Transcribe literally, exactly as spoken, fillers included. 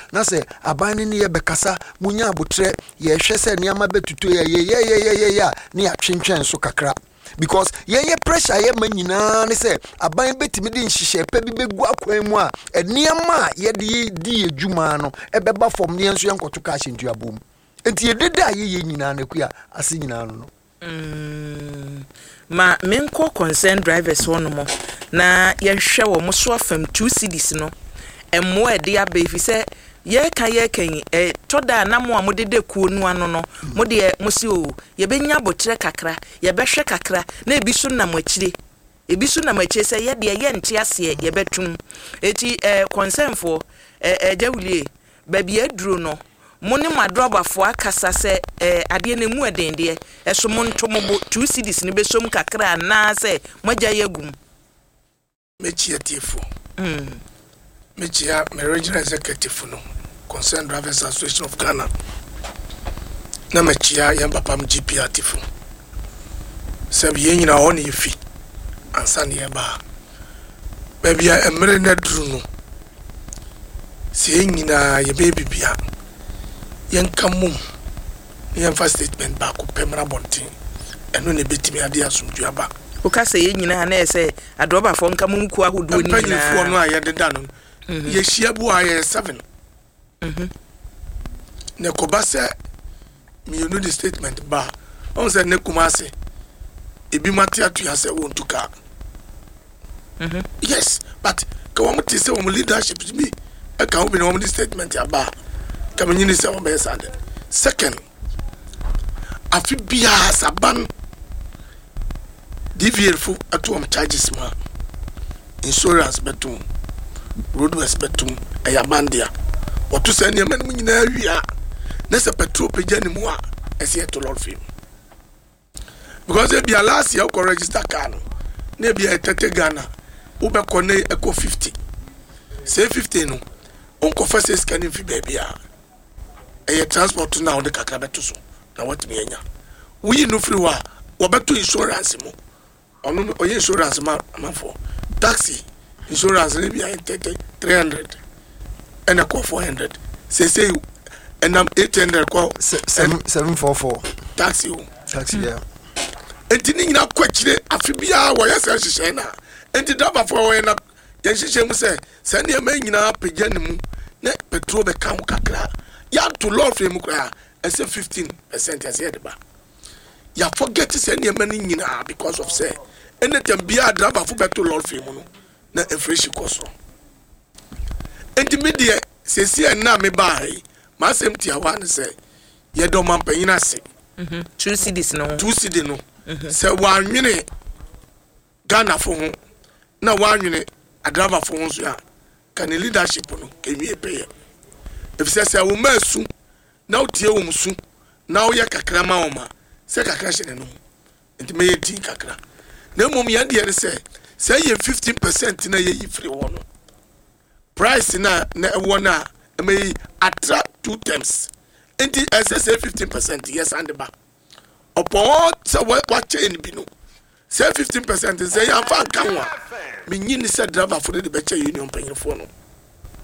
na say aban ne ye bekasa munya abotre ye hwe se niama betuto ye ye ye ye ye ya ne atwentwen so kakra because ye ye pressure ye manyina ne say aban betimi di nhihye pa bi begu akwan mu a niama ye di di edwuma no ebeba fom ne enso yenkoto ka hyentu abom enti ye deda ye ye nyina ne kua ase nyina no mm ma menko concern drivers wono mo na ye hwe wo mo so afam two cities no emmo e dia be fi se ye ka ye kan e toda na mo amodede kuo nu ano no mo de mo si o ye benya botre kakra ye behwe kakra na ebisu na mo akire ebisu na mo akire se ye de ye nte ase ye betum eti eh concern for eh ejawulie ba bi aduro no mo ne madroba fo akasa se eh ade na mu edende e so mo ntomo two cities ne besom kakra na se moja yegum mechia tifo mm mechia my regional executive no Concerned Drivers Association of Ghana na mechia ya papa m G P tifo sabi ye nyina ho ne yefi ansa ne ye ba ba bia emre na duru no se nyina ye be bibia yen kamum yen fa statement ba ko pemra bontin eno ne betimi ade asumdua ba o ka se ye nyina na ese adoba fo nkamum ku ahodo ni nyina fo no aye deda no ye hia bu aye seven mhm ne ko ba se mi you know the statement ba on se ne kuma se ebi mate atu ya se won tuka mhm yes but ka wo mte se wo leadership me e ka wo be no the statement ya ba ka me nyini se wo be sande second afi bia saban D V L fu atu am charges ma insurance betum roadworks betum e ya bandia otu se ne man nyina awia na se petrol peja ni mu a ese to lord film because e bia last year ko register car no na bia thirty Ghana wo be ko ne eco fifty say fifty no onko fa se scanning fi ba bia e transport na wo de kakra beto so na what me anya we no free wa wo beto insurance mu onu oye insurance ma ma for taxi insurance le bia three hundred and a call four hundred say say and I'm eight hundred call seven forty-four taxi taxi yeah enti ni na kwachire afibia wo ya se hihye na enti daba for wo na ya hihye mu se se ne ma nyina pagya ne mu na petrol be kan kakra ya to law frame kra e say fifteen percent as here ba ya forget se ne ma nyina because of say anytime bia driver for better law frame no na inflation cost enti media se si na me bai ma sem tia wan se ye do man panyin ase mhm two cities no two cities no se wanwene Ghana fo ho na wanwene adrava fo ho so ya kan leadership no kenwie peye if se se wo masu na otie wo musu na wo ye kakra ma wo ma se kakra hye no enti me ye tin kakra na mom ya de se se ye fifteen percent na ye free wo no price na na wo na me attract two times enti ss fifteen percent yes and ba upon so what change bi no say fifteen percent say ya fa kan wa me nyini se driver for the beche union panyefo no